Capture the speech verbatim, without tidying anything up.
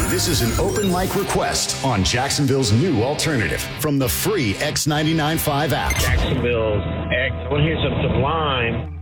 This is an open mic request on Jacksonville's new alternative from the free X ninety-nine point five app. Jacksonville's X. I want to hear some Sublime.